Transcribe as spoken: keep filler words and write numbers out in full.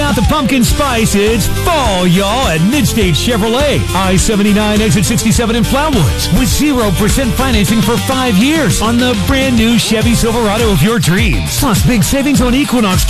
out the pumpkin spice. It's fall, y'all, at Midstate Chevrolet. I seventy-nine, exit sixty-seven in Flowood. With zero percent financing for five years on the brand new Chevy Silverado of your dreams. Plus, big savings on Equinox